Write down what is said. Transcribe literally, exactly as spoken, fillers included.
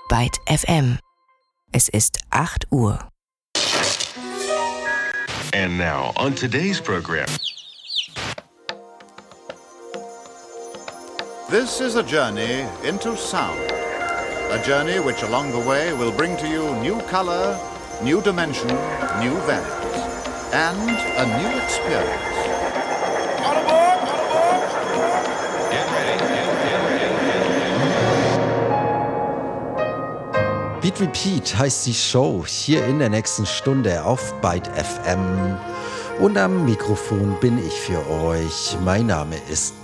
Byte F M. Es ist acht Uhr. And now on today's program. This is a journey into sound. A journey which along the way will bring to you new color, new dimension, new values, and a new experience. All aboard! All aboard! Get ready. Get, get ready. Beat Repeat heißt die Show hier in der nächsten Stunde auf Byte F M. Und am Mikrofon bin ich für euch. Mein Name ist